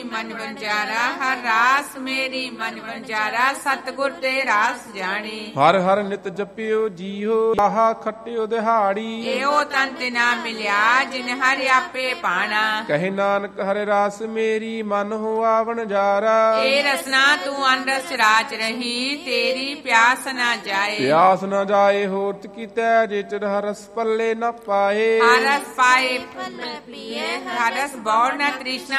ਮਨ ਵੰਜਾਰਾ, ਹਰ ਰਾਸ ਮੇਰੀ ਮਨ ਵੰਜਾਰਾ, ਸਤਿਗੁਰ ਤੇ ਰਾਸ ਜਾਣੀ। ਹਰ ਹਰ ਨਿਤ ਜਪਿਓ ਜੀਓ, ਆਹਾ ਖੱਟਿਓ ਦਿਹਾੜੀ। ਇਹੋ ਤਨ ਤੇ ਨਾ ਮਿਲਿਆ, ਜਿਨ ਹਰਿ ਆਪੇ ਪਾਣਾ। ਕਹੇ ਨਾਨਕ ਹਰਿ ਰਾਸ ਮੇਰੀ, ਮਨ ਹੋਆ ਵਣਜਾਰਾ। ਇਹ ਰਸਨਾ ਤੂੰ ਅਨਰਸ ਰਾਚ ਰਹੀ, ਤੇਰੀ ਪਿਆਸ ਨਾ ਜਾਏ। ਪਿਆਸ ਨਾ ਜਾਏ ਹੋਰਤ ਕੀਤੈ, ਜੇ ਚਿਰ ਹਰਸ ਪੱਲੇ ਨਾ ਪਾਏ। ਹਰਸ ਪਾਏ ਹਰਸ ਬੌੜ ਨਾ ਤ੍ਰਿਸ਼ਨਾ